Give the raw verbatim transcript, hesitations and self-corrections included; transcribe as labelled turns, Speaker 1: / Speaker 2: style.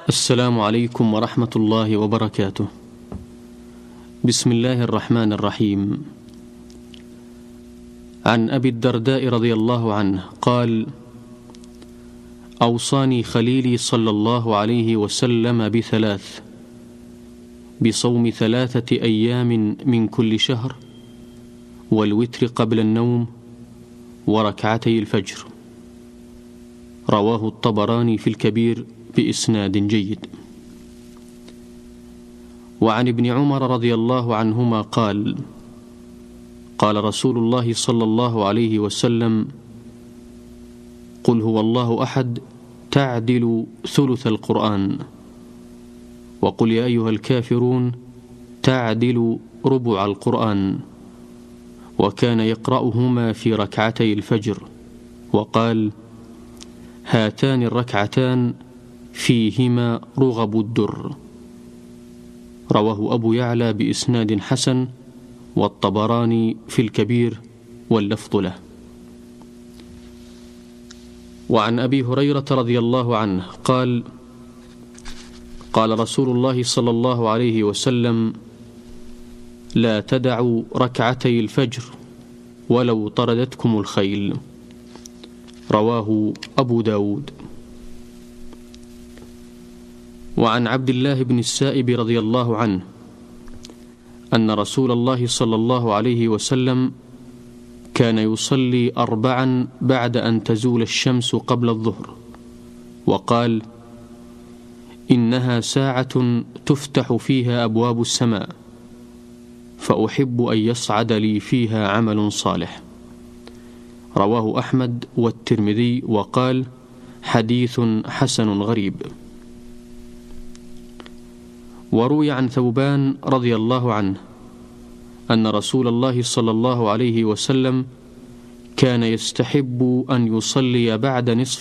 Speaker 1: السلام عليكم ورحمة الله وبركاته. بسم الله الرحمن الرحيم. عن أبي الدرداء رضي الله عنه قال: أوصاني خليلي صلى الله عليه وسلم بثلاث: بصوم ثلاثة أيام من كل شهر، والوتر قبل النوم، وركعتي الفجر. رواه الطبراني في الكبير بإسناد جيد. وعن ابن عمر رضي الله عنهما قال: قال رسول الله صلى الله عليه وسلم: قل هو الله أحد تعدل ثلث القرآن، وقل يا أيها الكافرون تعدل ربع القرآن. وكان يقرأهما في ركعتي الفجر، وقال: هاتان الركعتان فيهما رغب الدر. رواه أبو يعلى بإسناد حسن، والطبراني في الكبير، واللفظ له. وعن أبي هريرة رضي الله عنه قال: قال رسول الله صلى الله عليه وسلم: لا تدعوا ركعتي الفجر ولو طردتكم الخيل. رواه أبو داود. وعن عبد الله بن السائب رضي الله عنه أن رسول الله صلى الله عليه وسلم كان يصلي أربعا بعد أن تزول الشمس قبل الظهر، وقال: إنها ساعة تفتح فيها أبواب السماء، فأحب أن يصعد لي فيها عمل صالح. رواه أحمد والترمذي، وقال: حديث حسن غريب. وروي عن ثوبان رضي الله عنه أن رسول الله صلى الله عليه وسلم كان يستحب أن يصلي بعد نصف